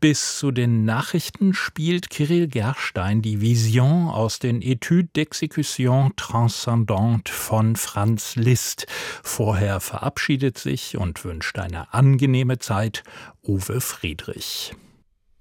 Bis zu den Nachrichten spielt Kyrill Gerstein die Vision aus den Etudes d'exécution transcendante von Franz Liszt. Vorher verabschiedet sich und wünscht eine angenehme Zeit Uwe Friedrich.